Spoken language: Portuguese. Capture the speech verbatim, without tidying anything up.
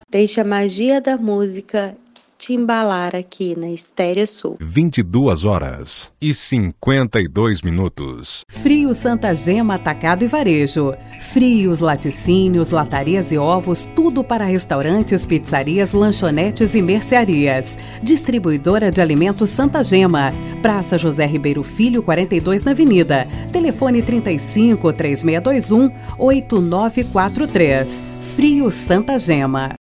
Deixe a magia da música te embalar aqui na Estéreo Sul. vinte e duas horas e cinquenta e dois minutos. Frios Santa Gema Atacado e Varejo. Frios, laticínios, latarias e ovos, tudo para restaurantes, pizzarias, lanchonetes e mercearias. Distribuidora de alimentos Santa Gema. Praça José Ribeiro Filho, quarenta e dois na Avenida. Telefone trinta e cinco, três seis dois um, oito nove quatro três. Frios Santa Gema.